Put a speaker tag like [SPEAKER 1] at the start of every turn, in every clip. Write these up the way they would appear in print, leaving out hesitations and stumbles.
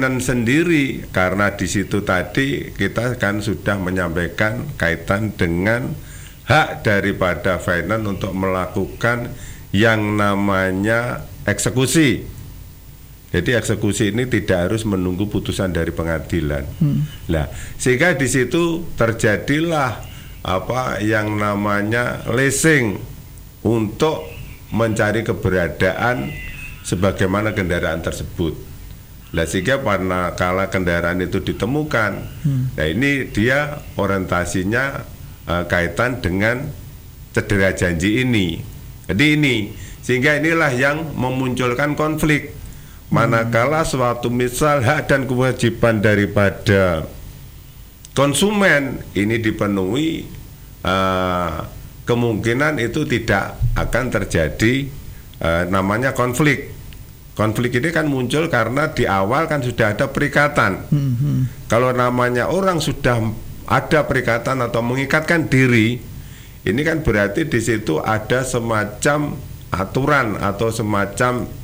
[SPEAKER 1] sendiri, karena di situ tadi kita kan sudah menyampaikan kaitan dengan hak daripada finance untuk melakukan yang namanya eksekusi. Jadi eksekusi ini tidak harus menunggu putusan dari pengadilan. Nah, sehingga di situ terjadilah apa yang namanya leasing untuk mencari keberadaan sebagaimana kendaraan tersebut. Nah, sehingga pada kala kendaraan itu ditemukan, nah ini dia orientasinya kaitan dengan cedera janji ini. Jadi ini, sehingga inilah yang memunculkan konflik. Manakala suatu misal hak dan kewajiban daripada konsumen ini dipenuhi, kemungkinan itu tidak akan terjadi namanya konflik. Konflik ini kan muncul karena di awal kan sudah ada perikatan. Kalau namanya orang sudah ada perikatan atau mengikatkan diri, ini kan berarti di situ ada semacam aturan atau semacam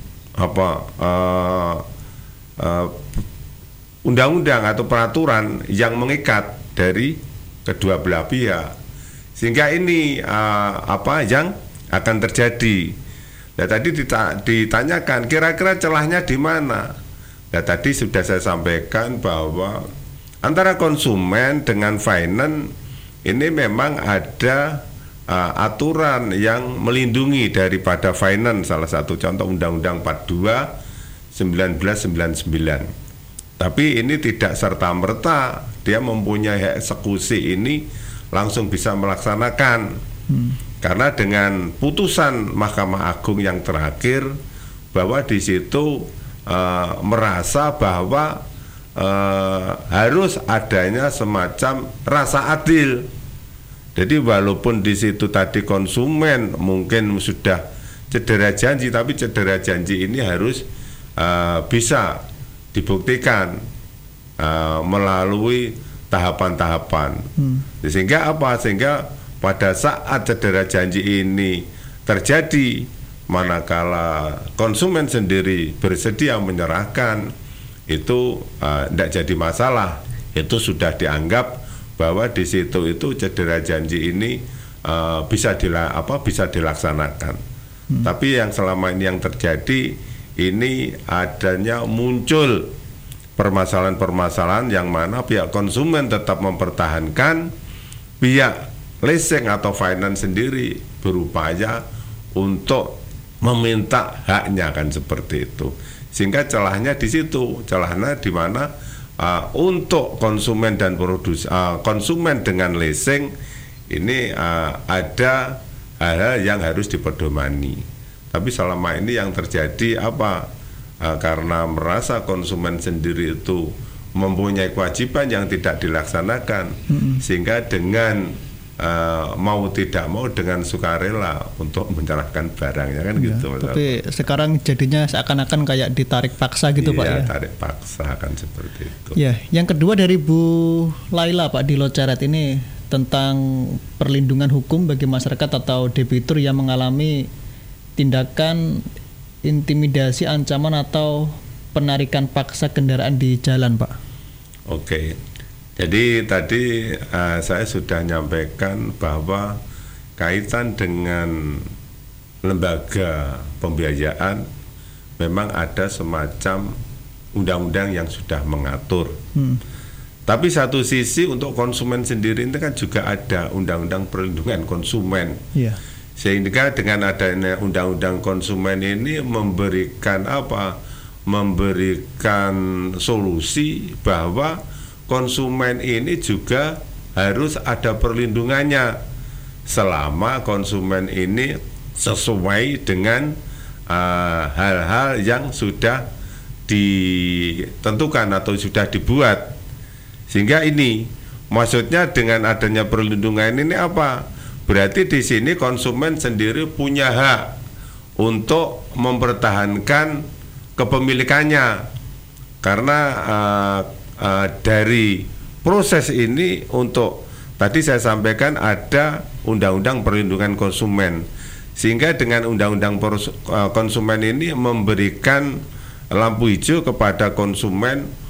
[SPEAKER 1] undang-undang atau peraturan yang mengikat dari kedua belah pihak, sehingga ini apa yang akan terjadi. Nah, tadi ditanyakan kira-kira celahnya di mana. Nah, tadi sudah saya sampaikan bahwa antara konsumen dengan finance ini memang ada aturan yang melindungi daripada finance. Salah satu contoh Undang-Undang 42 1999. Tapi ini tidak serta-merta dia mempunyai hak eksekusi ini langsung bisa melaksanakan. Karena dengan putusan Mahkamah Agung yang terakhir bahwa di situ merasa bahwa harus adanya semacam rasa adil. Jadi walaupun di situ tadi konsumen mungkin sudah cedera janji, tapi cedera janji ini harus bisa dibuktikan melalui tahapan-tahapan. Sehingga apa? Sehingga pada saat cedera janji ini terjadi, manakala konsumen sendiri bersedia menyerahkan, itu tidak jadi masalah. Itu sudah dianggap bahwa di situ itu cedera janji ini bisa dilaksanakan. Tapi yang selama ini yang terjadi ini adanya muncul permasalahan-permasalahan yang mana pihak konsumen tetap mempertahankan, pihak leasing atau finance sendiri berupaya untuk meminta haknya, kan seperti itu. Sehingga celahnya di situ, celahnya di mana untuk konsumen dan konsumen dengan leasing ini ada hal-hal yang harus dipedomani. Tapi selama ini yang terjadi apa? Karena merasa konsumen sendiri itu mempunyai kewajiban yang tidak dilaksanakan, sehingga dengan mau tidak mau dengan sukarela untuk menyerahkan barangnya, kan gitu.
[SPEAKER 2] Tapi sekarang jadinya seakan-akan kayak ditarik paksa gitu, Pak ya.
[SPEAKER 1] Tarik paksa, kan seperti itu.
[SPEAKER 2] Ya, yang kedua dari Bu Laila, Pak, di Loceret ini tentang perlindungan hukum bagi masyarakat atau debitur yang mengalami tindakan intimidasi, ancaman atau penarikan paksa kendaraan di jalan, Pak.
[SPEAKER 1] Oke. Jadi tadi saya sudah nyampaikan bahwa kaitan dengan lembaga pembiayaan memang ada semacam undang-undang yang sudah mengatur. Tapi satu sisi untuk konsumen sendiri itu kan juga ada undang-undang perlindungan konsumen. Sehingga dengan adanya undang-undang konsumen ini memberikan apa? Memberikan solusi bahwa konsumen ini juga harus ada perlindungannya selama konsumen ini sesuai dengan hal-hal yang sudah ditentukan atau sudah dibuat. Sehingga ini maksudnya dengan adanya perlindungan ini apa? Berarti di sini konsumen sendiri punya hak untuk mempertahankan kepemilikannya, karena dari proses ini untuk tadi saya sampaikan ada undang-undang perlindungan konsumen, sehingga dengan undang-undang konsumen ini memberikan lampu hijau kepada konsumen